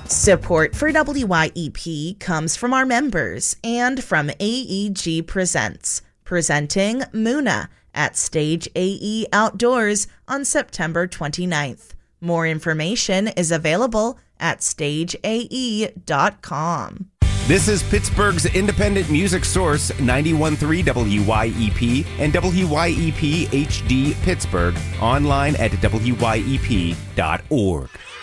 Support for WYEP comes from our members and from AEG Presents, presenting Muna at Stage AE Outdoors on September 29th. More information is available at stageae.com. This is Pittsburgh's independent music source, 91.3 WYEP and WYEP HD Pittsburgh, online at wyep.org.